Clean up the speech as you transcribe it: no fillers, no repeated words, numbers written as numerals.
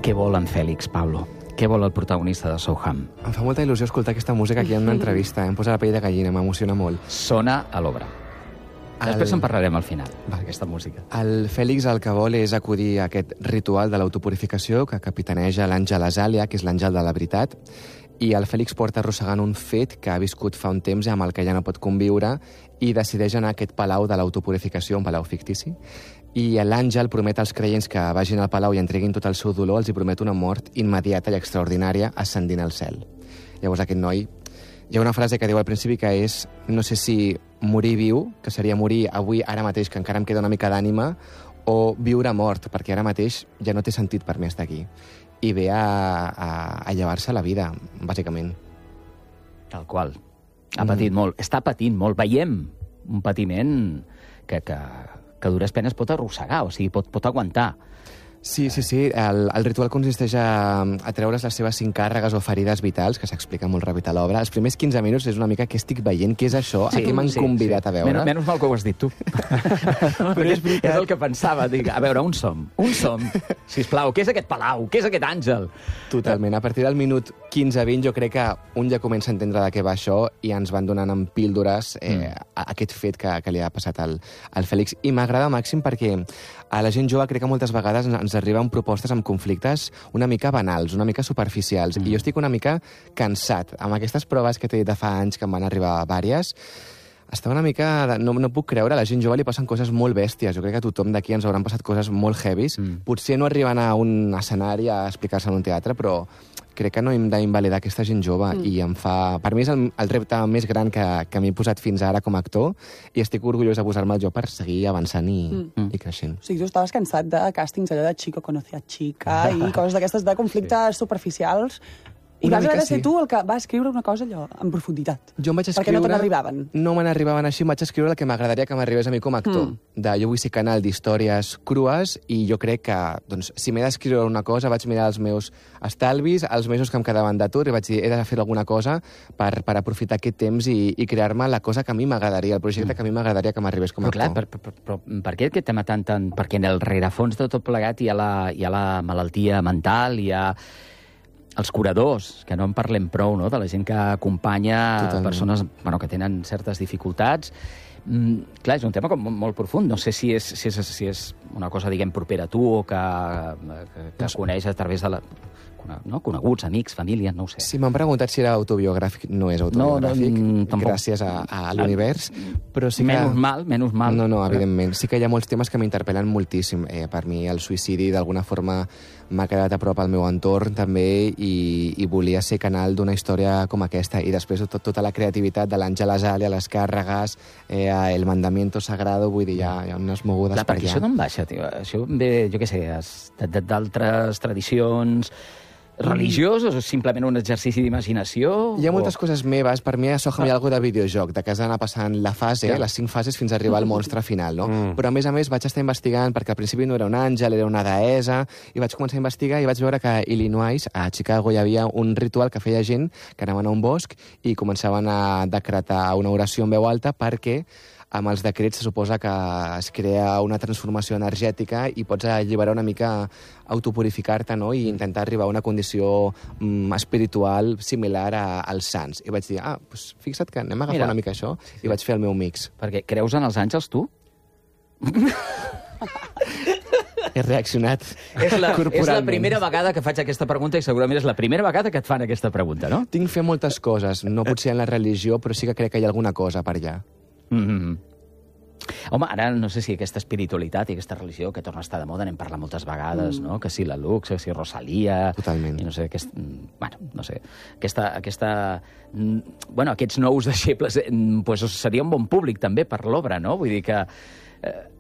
Què vol en Fèlix, Pablo? Què vol el protagonista de Soham? Em fa molta il·lusió escoltar aquesta música aquí en una entrevista. Em posa la pell de gallina, m'emociona molt. Sona a l'obra. Després en parlarem al final, d'aquesta música. El Fèlix el que vol és acudir a aquest ritual de l'autopurificació que capitaneja l'àngel Azàlia, que és l'àngel de la veritat, i el Fèlix porta arrossegant un fet que ha viscut fa un temps i amb el que ja no pot conviure i decideix anar a aquest palau de l'autopurificació, un palau fictici, i l'àngel promet als creients que vagin al palau i entreguin tot el seu dolor, els hi promet una mort immediata i extraordinària ascendint al cel. Llavors aquest noi... Hi ha una frase que diu al principi que és no sé si morir viu, que seria morir avui, ara mateix, que encara em queda una mica d'ànima, o viure mort, perquè ara mateix ja no té sentit per mi estar aquí. I ve a llevar-se la vida, bàsicament. Tal qual. Ha patit molt. Està patint molt. Veiem un patiment que a dures penes pot arrossegar, o sigui, pot aguantar. Sí. El ritual consisteix a treure's les seves 5 càrregues o ferides vitals, que s'explica molt ràpid a l'obra. Els primers 15 minuts és una mica què estic veient, què és això, a què m'han convidat a veure. Menys mal que ho has dit tu. Però és el que pensava. Dic, a veure, on som? Sisplau, què és aquest palau? Què és aquest àngel? Totalment. A partir del minut 15-20 jo crec que un ja comença a entendre de què va això i ens van donant en píldores aquest fet que li ha passat al Fèlix. I m'agrada màxim perquè a la gent jove crec que moltes vegades ens arriben propostes amb conflictes una mica banals, una mica superficials. I jo estic una mica cansat. Amb aquestes proves que t'he dit de fa anys, que em van arribar vàries, està una mica... No puc creure, a la gent jove li passen coses molt bèsties. Jo crec que a tothom d'aquí ens hauran passat coses molt heavies. Potser no arriben a un escenari a explicar-se en un teatre, però crec que no hem d'invalidar aquesta gent jove i em fa... Per mi és el repte més gran que m'he posat fins ara com a actor i estic orgullós de posar-me jo per seguir avançant i creixent. O sigui, tu estaves cansat de càstings allò de Chico conoce a chica i coses d'aquestes de conflictes superficials i vas haver de ser tu el que va escriure una cosa allò en profunditat. Jo em vaig escriure... Perquè no te n'arribaven. No me n'arribaven així, em vaig escriure el que m'agradaria que m'arribés a mi com a actor. Jo vull ser canal d'històries crues i jo crec que, doncs, si m'he d'escriure una cosa, vaig mirar els meus estalvis, els mesos que em quedaven d'atur i vaig dir, he de fer alguna cosa per aprofitar aquest temps i crear-me la cosa que a mi m'agradaria, el projecte que a mi m'agradaria que m'arribés com a actor. Però per què aquest tema tant... Perquè en el rerefons de tot plegat hi ha la malaltia mental, hi ha... els curadors, que no en parlem prou, no?, de la gent que acompanya persones que tenen certes dificultats. Clar, és un tema com molt profund. No sé si és una cosa, diguem, propera a tu o que coneix a través de coneguts, amics, família, no ho sé. Si m'han preguntat si era autobiogràfic, no és autobiogràfic, gràcies a l'univers, però sí que... Menys mal. No, evidentment. Sí que hi ha molts temes que m'interpel·len moltíssim. Per mi el suïcidi, d'alguna forma, m'ha quedat a prop al meu entorn, també, i volia ser canal d'una història com aquesta. I després tota la creativitat de l'Àngel Azàlia, les càrregues, el mandamiento sagrado, vull dir, hi ha unes mogudes per allà. Això d'on baixa, tio? Això ve, jo què sé, d'altres tradicions religioses o simplement un exercici d'imaginació? Hi ha moltes coses meves. Per mi a Soham hi ha alguna de videojoc, de que has d'anar passant la fase, les 5 fases fins a arribar al monstre final, no? Però a més vaig estar investigant, perquè al principi no era un àngel, era una deessa, i vaig començar a investigar i vaig veure que a Illinois, a Chicago, hi havia un ritual que feia gent que anaven a un bosc i començaven a decretar una oració en veu alta perquè amb els decrets se suposa que es crea una transformació energètica i pots alliberar una mica, autopurificar-te, no?, i intentar arribar a una condició espiritual similar als sants. I vaig dir, doncs fixa't que anem a agafar una mica això, i vaig fer el meu mix. Perquè creus en els àngels, tu? He reaccionat corporalment. És la primera vegada que faig aquesta pregunta i segurament és la primera vegada que et fan aquesta pregunta, no? Tinc fe en moltes coses, no potser en la religió, però sí que crec que hi ha alguna cosa per allà. Home, ara no sé si aquesta espiritualitat i aquesta religió que torna a estar de moda, n'hem parlat moltes vegades, no? Que si la Lux, que si Rosalia... Totalment. I no sé, no sé, aquests nous deixebles, seria un bon públic també per l'obra, no? Vull dir que